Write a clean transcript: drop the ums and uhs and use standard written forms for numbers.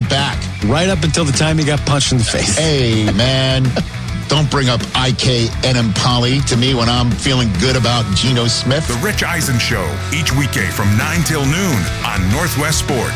back. Right up until the time he got punched in the face. Hey, man. Don't bring up IK Enemkali to me when I'm feeling good about Geno Smith. The Rich Eisen Show, each weekday from 9 till noon on Northwest Sports.